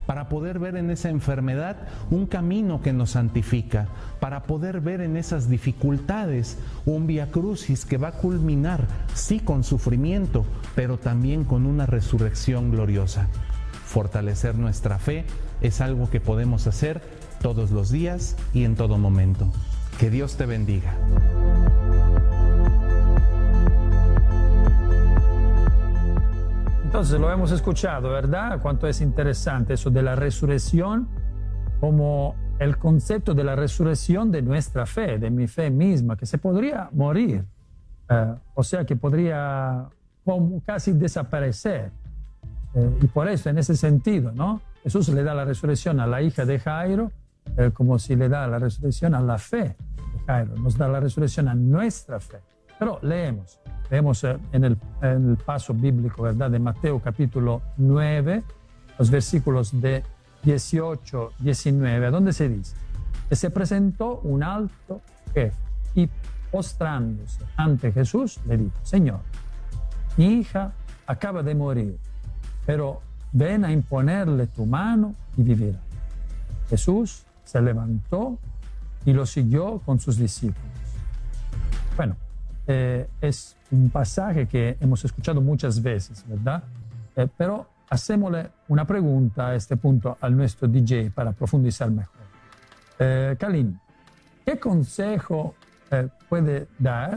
para poder ver en esa enfermedad un camino que nos santifica, para poder ver en esas dificultades un vía crucis que va a culminar, sí, con sufrimiento, pero también con una resurrección gloriosa. Fortalecer nuestra fe es algo que podemos hacer todos los días y en todo momento. Que Dios te bendiga. Entonces lo hemos escuchado, ¿verdad? Cuánto es interesante eso de la resurrección como el concepto de la resurrección de nuestra fe, de mi fe misma, que se podría morir, o sea, que podría como casi desaparecer. Y por eso, en ese sentido, ¿no? Jesús le da la resurrección a la hija de Jairo, como si le da la resurrección a la fe de Jairo, nos da la resurrección a nuestra fe. Pero leemos en el paso bíblico, ¿verdad?, de Mateo capítulo 9, los versículos de 18, 19, donde se dice que se presentó un alto jefe y postrándose ante Jesús le dijo: Señor, mi hija acaba de morir, pero ven a imponerle tu mano y vivirá. Jesús se levantó y lo siguió con sus discípulos. Bueno, es un pasaje que hemos escuchado muchas veces, ¿verdad? Pero hacémosle una pregunta a este punto al nuestro DJ para profundizar mejor. Kalin, ¿qué consejo puede dar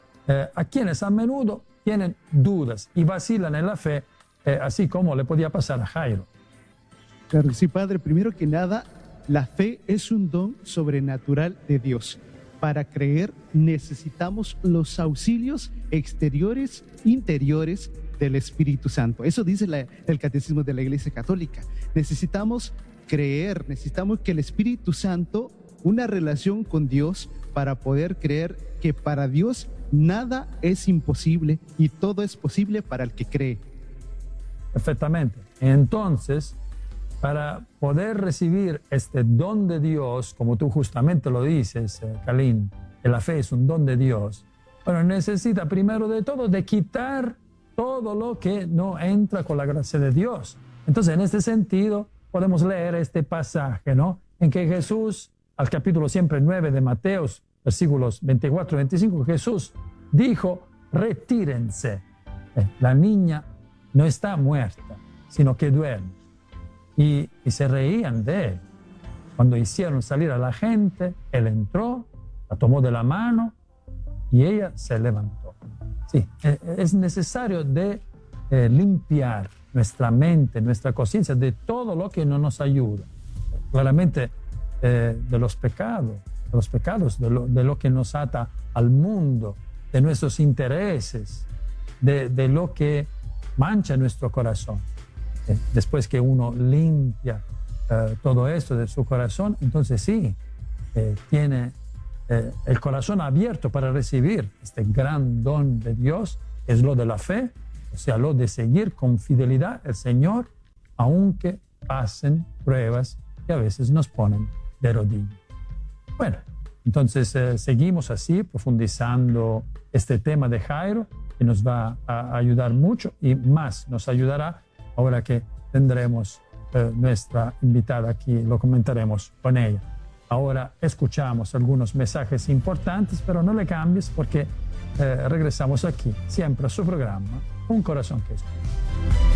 a quienes a menudo tienen dudas y vacilan en la fe, así como le podía pasar a Jairo? Claro, sí, Padre. Primero que nada, la fe es un don sobrenatural de Dios. Para creer necesitamos los auxilios exteriores, interiores del Espíritu Santo. Eso dice el Catecismo de la Iglesia Católica. Necesitamos creer, necesitamos que el Espíritu Santo, una relación con Dios para poder creer que para Dios nada es imposible y todo es posible para el que cree. Perfectamente. Entonces, para poder recibir este don de Dios, como tú justamente lo dices, Kalin, que la fe es un don de Dios, bueno, necesita primero de todo de quitar todo lo que no entra con la gracia de Dios. Entonces, en este sentido, podemos leer este pasaje, ¿no?, en que Jesús, al capítulo siempre 9 de Mateo, versículos 24 y 25, Jesús dijo: retírense, la niña no está muerta, sino que duerme. Y se reían de él. Cuando hicieron salir a la gente, él entró, la tomó de la mano y ella se levantó. Sí, es necesario limpiar nuestra mente, nuestra conciencia de todo lo que no nos ayuda. Claramente de los pecados, de lo que nos ata al mundo, de nuestros intereses, de lo que mancha nuestro corazón. Después que uno limpia todo esto de su corazón, entonces sí, tiene el corazón abierto para recibir este gran don de Dios, que es lo de la fe, o sea, lo de seguir con fidelidad al Señor, aunque pasen pruebas que a veces nos ponen de rodillas. Bueno, entonces seguimos así, profundizando este tema de Jairo, que nos va a ayudar mucho y más nos ayudará ahora que tendremos nuestra invitada aquí, lo comentaremos con ella. Ahora escuchamos algunos mensajes importantes, pero no le cambies porque regresamos aquí, siempre a su programa, Un Corazón que Escucha.